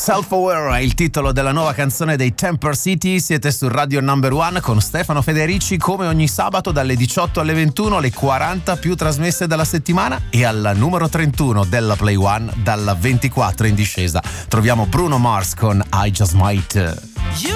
Self-Aware è il titolo della nuova canzone dei Temper City. Siete su Radio Number One con Stefano Federici, come ogni sabato dalle 18 alle 21, le 40 più trasmesse della settimana, e alla numero 31 della Play One dalla 24 in discesa troviamo Bruno Mars con I Just Might.